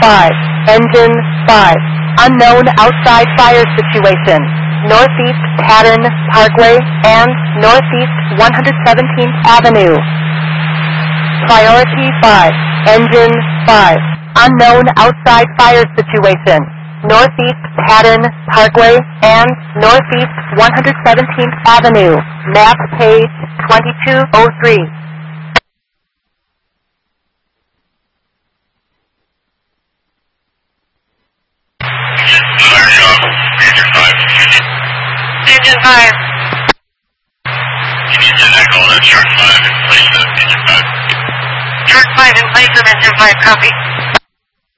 5. Engine 5. Unknown outside fire situation. Northeast Patton Parkway and Northeast 117th Avenue. Priority 5. Engine 5. Unknown outside fire situation. Northeast Patton Parkway and Northeast 117th Avenue. Map page 2203. Engine 5. You need to echo that chart 5 in place of engine 5. Chart 5 in place of engine 5, copy.